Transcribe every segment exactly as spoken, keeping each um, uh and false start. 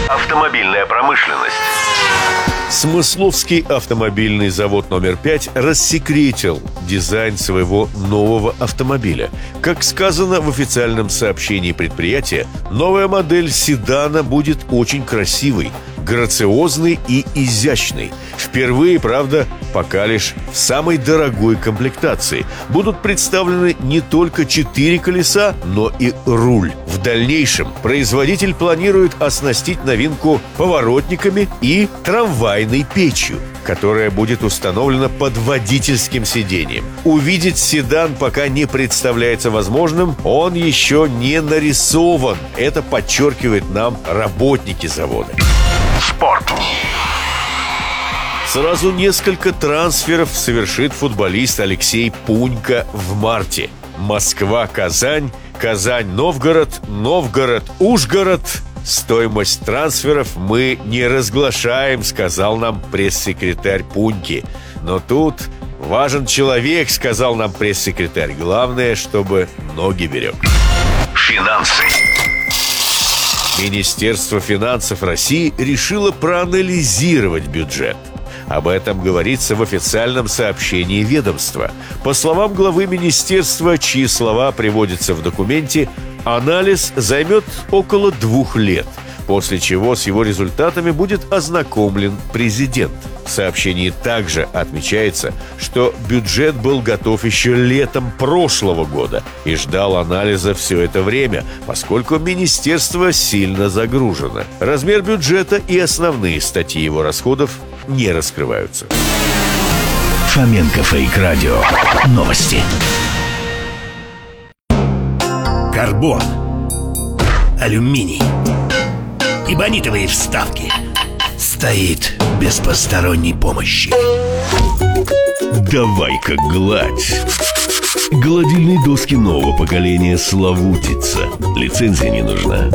Автомобильная промышленность. Смысловский автомобильный завод номер пять рассекретил дизайн своего нового автомобиля. Как сказано в официальном сообщении предприятия, новая модель седана будет очень красивой, грациозный и изящный. Впервые, правда, пока лишь в самой дорогой комплектации. Будут представлены не только четыре колеса, но и руль. В дальнейшем производитель планирует оснастить новинку поворотниками и трамвайной печью, которая будет установлена под водительским сиденьем. Увидеть седан пока не представляется возможным, он еще не нарисован. Это подчеркивает нам работники завода. Спорт. Сразу несколько трансферов совершит футболист Алексей Пунько в марте. Москва-Казань, Казань-Новгород, Новгород-Ужгород. Стоимость трансферов мы не разглашаем, сказал нам пресс-секретарь Пуньки. Но тут важен человек, сказал нам пресс-секретарь. Главное, чтобы ноги берег. Финансы. Министерство финансов России решило проанализировать бюджет. Об этом говорится в официальном сообщении ведомства. По словам главы министерства, чьи слова приводятся в документе, анализ займет около двух лет, после чего с его результатами будет ознакомлен президент. В сообщении также отмечается, что бюджет был готов еще летом прошлого года и ждал анализа все это время, поскольку министерство сильно загружено. Размер бюджета и основные статьи его расходов не раскрываются. Фоменко Фейк Радио. Новости. Карбон, алюминий, эбонитовые вставки. Стоит без посторонней помощи. Давай-ка гладь. Гладильные доски нового поколения Славутица. Лицензия не нужна.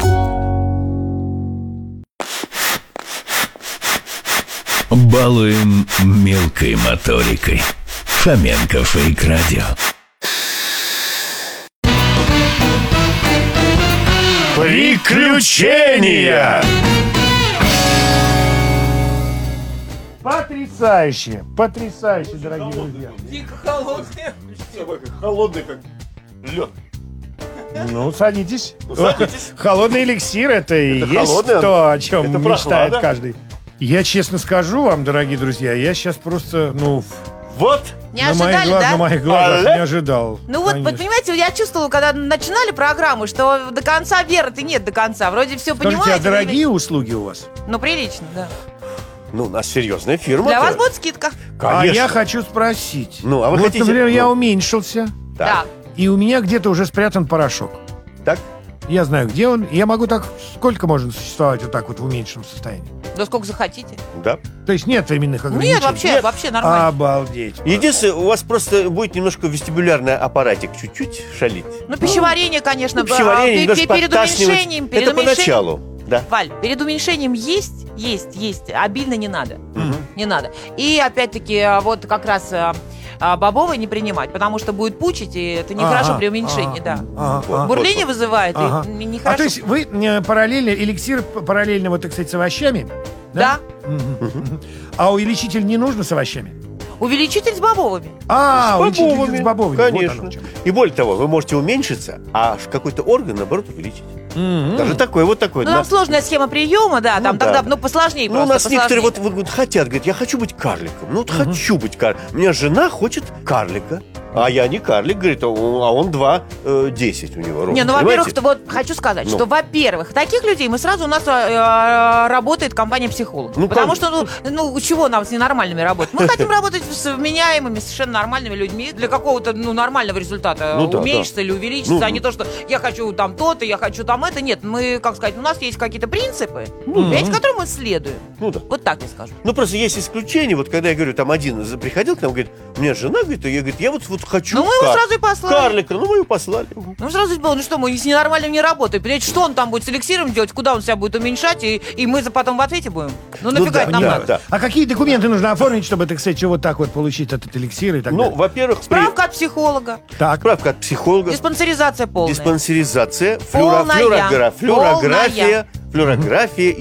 Балуем мелкой моторикой. Фоменко Фейк Радио. Приключения! Потрясающе! Потрясающе, дорогие друзья! Дико холодные. Холодный, как лед. Ну, садитесь. Холодный эликсир — это и есть то, о чем мечтает каждый. Я честно скажу вам, дорогие друзья, я сейчас просто, ну... Вот! Не на моих, ожидали, глаз, да? на моих глазах не ожидал. Ну вот, вот, понимаете, я чувствовала, когда начинали программу, что до конца веры-то нет до конца. Вроде все Скажите, понимаете. а дорогие услуги у вас? Ну, прилично, да. Ну, у нас серьезная фирма. Для вас будет скидка. А Конечно. я хочу спросить. Ну, а вы вот, хотите- например, я ну. уменьшился, Да. и у меня где-то уже спрятан порошок. Так? Я знаю, где он. Я могу так... Сколько можно существовать вот так вот в уменьшенном состоянии? Да сколько захотите. Да. То есть нет временных ограничений? Нет, вообще, вообще нормально. Обалдеть. Единственное, у вас просто будет немножко вестибулярный аппаратик чуть-чуть шалить. Ну, пищеварение, конечно, Ну, пищеварение а, немножко перед подташнивать. уменьшением. Перед Это уменьшением- поначалу. Да. Валь, перед уменьшением есть, есть, есть. Обильно не надо. Не надо. И опять-таки, вот как раз а, а, бобовый не принимать, потому что будет пучить, и это нехорошо Ага, при уменьшении, ага, да. ага, ага. Бурление вызывает, Ага. и н- А нехорошо. то есть вы э, параллельно, эликсир п- параллельно, вот, так сказать, с овощами? Да. Мгм. А увеличитель не нужно с овощами? Увеличитель с бобовыми. А, С увеличитель бобовыми, с бобовыми. Вот Конечно. оно в чем. И более того, вы можете уменьшиться, а какой-то орган, наоборот, увеличить. Мгм. Даже такой, вот такой. Ну, да. там сложная схема приема, да, Ну, там да. тогда, ну, посложнее Ну, у просто, нас некоторые вот, посложнее. вот, вот хотят, говорят, я хочу быть карликом. Ну, вот хочу быть карликом. У меня жена хочет карлика, а я не карлик, говорит, а он, а он два десять у него рост. Не, ну, понимаете? во-первых, то вот хочу сказать, Ну. что, во-первых, таких людей мы сразу у нас э, работает компания психолог. Ну, Потому конечно. что, ну, ну, чего нам с ненормальными работать? Мы хотим работать с вменяемыми, совершенно нормальными людьми для какого-то, ну, нормального результата. Ну, да, Уменьшиться да. или увеличиться, Ну, а не то, что я хочу там то-то, я хочу там это. Нет, мы, как сказать, у нас есть какие-то принципы, понимаете, которым мы следуем. Ну, да. Вот так я скажу. Ну, просто есть исключения. Вот когда я говорю, там один за- приходил к нам, говорит, у меня жена, говорит, я, говорит, я вот, вот хочу Ну, мы его кар- сразу и послали. карлика. Ну, мы его послали. Ну, сразу было, ну что, мы с ненормальным не работаем. Понимаете, что он там будет с эликсиром делать, куда он себя будет уменьшать, и, и мы за потом в ответе будем? Ну, Ну, нафига да, это нам да, надо? да. А какие документы нужно оформить, чтобы, так сказать, вот так вот получить этот эликсир и так Ну, далее? во-первых, при- Справка от психолога, Так. справка от психолога, диспансеризация полная. диспансеризация, флюора- Полная. флюорогра- флюорография, Полная. флюорография